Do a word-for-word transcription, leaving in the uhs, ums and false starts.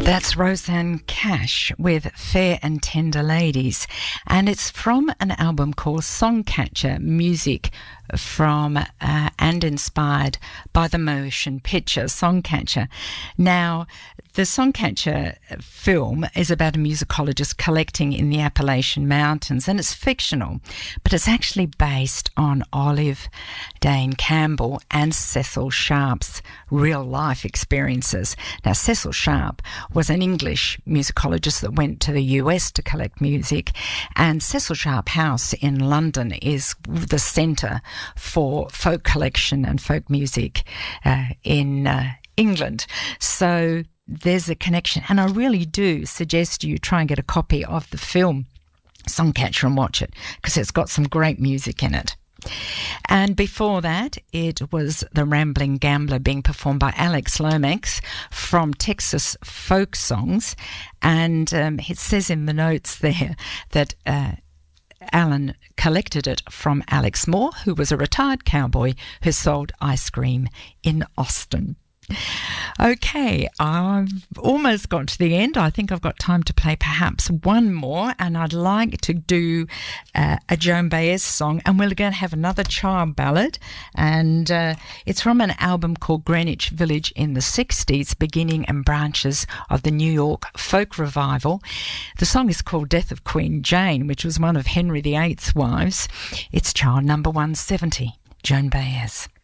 That's Rosanne Cash with Fair and Tender Ladies, and it's from an album called Songcatcher, music from uh, and inspired by the motion picture Songcatcher. Now, the Songcatcher film is about a musicologist collecting in the Appalachian Mountains, and it's fictional, but it's actually based on Olive Dane Campbell and Cecil Sharp's real-life experiences. Now, Cecil Sharp was an English musicologist that went to the U S to collect music, and Cecil Sharp House in London is the centre for folk collection and folk music uh, in uh, England. So there's a connection, and I really do suggest you try and get a copy of the film Songcatcher and watch it, because it's got some great music in it. And before that, it was The Rambling Gambler being performed by Alex Lomax from Texas Folk Songs. And um, it says in the notes there that uh, Alan collected it from Alex Moore, who was a retired cowboy who sold ice cream in Austin. Okay, I've almost got to the end. I think I've got time to play perhaps one more, and I'd like to do uh, a Joan Baez song, and we're going to have another child ballad, and uh, it's from an album called Greenwich Village in the sixties, Beginning and Branches of the New York Folk Revival. The song is called Death of Queen Jane, which was one of Henry the Eighth's wives. It's child number one seventy, Joan Baez.